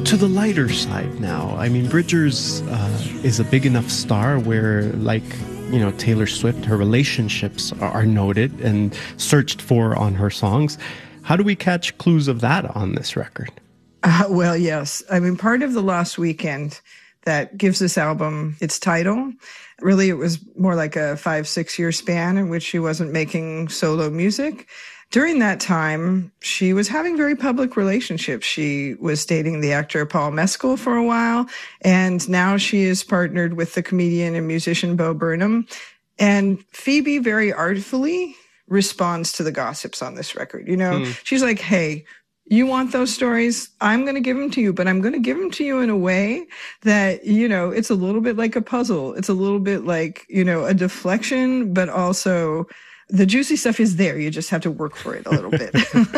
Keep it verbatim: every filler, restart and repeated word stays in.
to the lighter side now. I mean, Bridgers uh, is a big enough star where, like, you know, Taylor Swift, her relationships are noted and searched for on her songs. How do we catch clues of that on this record? Uh, well, yes. I mean, part of the Lost Weekend that gives this album its title, really, it was more like a five, six year span in which she wasn't making solo music. During that time, she was having very public relationships. She was dating the actor Paul Mescal for a while, and now she is partnered with the comedian and musician Bo Burnham. And Phoebe very artfully responds to the gossips on this record. You know, mm. she's like, hey, you want those stories? I'm going to give them to you, but I'm going to give them to you in a way that, you know, it's a little bit like a puzzle. It's a little bit like, you know, a deflection, but also the juicy stuff is there. You just have to work for it a little bit.